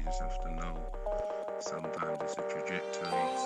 just have to know. Sometimes it's a trajectory,